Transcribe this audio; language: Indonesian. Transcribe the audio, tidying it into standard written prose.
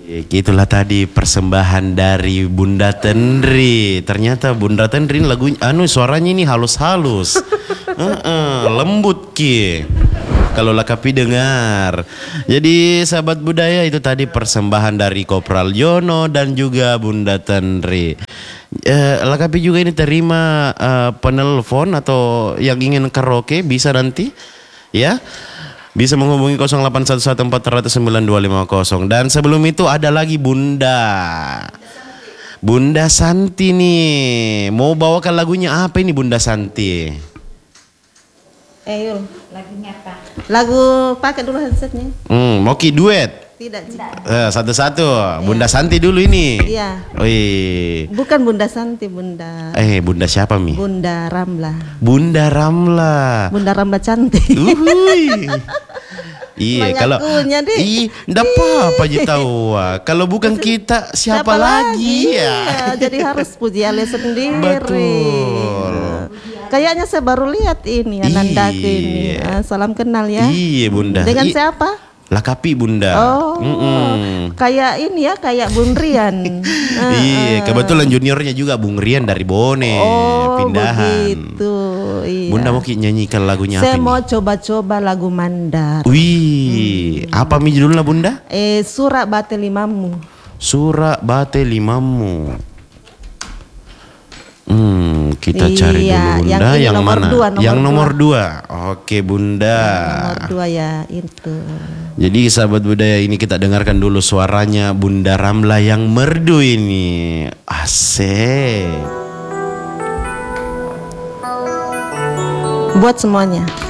Itulah tadi persembahan dari Bunda Tendri. Ternyata Bunda Tendri lagu suaranya ini halus-halus. Lembut ki. Kalau Lakapi dengar. Jadi sahabat budaya, itu tadi persembahan dari Kopral Yono dan juga Bunda Tendri. Lakapi juga ini terima penelpon atau yang ingin karaoke bisa nanti ya. Bisa menghubungi 081144092550. Dan sebelum itu ada lagi Bunda Santi nih. Mau bawakan lagunya apa ini Bunda Santi? Yul, lagunya apa? Lagu pakai dulu headsetnya. Mau duet? Tidak. Satu-satu. Bunda Santi dulu ini. Iya. Wih. Bukan Bunda Santi, Bunda. Bunda siapa Mi? Bunda Ramla. Bunda Ramla. Bunda Ramla cantik. Iya, kalau enggak apa-apa aja tahu. Kalau bukan kita siapa lagi ya? Jadi harus puji Ale sendiri. Betul. Kayaknya saya baru lihat ini Anandaku ini. Salam kenal ya. Iya, Bunda. Dengan siapa? Lakapi Bunda. Kayak ini ya, kayak Bung Rian. Iya, kebetulan juniornya juga Bung Rian dari Bone, pindahan. Begitu. Iya. Bunda mau nyanyikan lagunya apa Saya ini? mau coba-coba lagu Mandar. Wih, apa mi judulnya Bunda? Surak Bate Limamu. Surak Bate Limamu. Kita cari dulu Bunda yang mana? Yang nomor 2. Oke Bunda. Nomor 2 ya itu. Jadi sahabat budaya, ini kita dengarkan dulu suaranya Bunda Ramla yang merdu ini. Asik. Buat semuanya.